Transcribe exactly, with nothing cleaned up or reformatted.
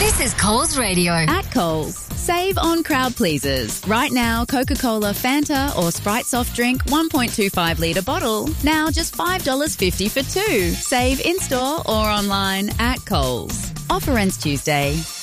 This is Coles Radio. At Coles, save on crowd pleasers. Right now, Coca-Cola, Fanta or Sprite soft drink one point two five litre bottle. Now just five dollars fifty for two. Save in-store or online at Coles. Offer ends Tuesday.